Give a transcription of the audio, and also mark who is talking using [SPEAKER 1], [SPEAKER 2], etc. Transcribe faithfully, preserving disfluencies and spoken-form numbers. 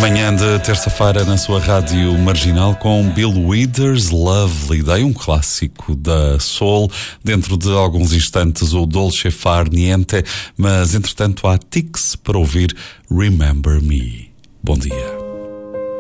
[SPEAKER 1] Manhã de terça-feira na sua rádio marginal com Bill Withers, Lovely Day, um clássico da soul. Dentro de alguns instantes o Dolce Far Niente, mas entretanto há tics para ouvir Remember Me. Bom dia.